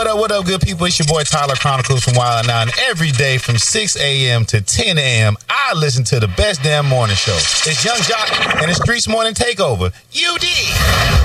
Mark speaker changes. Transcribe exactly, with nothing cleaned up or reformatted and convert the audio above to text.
Speaker 1: what up, what up, good people? It's your boy Tyler Chronicles from Wild and Out. And every day from six a.m. to ten a.m., I listen to the best damn morning show. It's Young Jock and the Streets Morning Takeover. U D.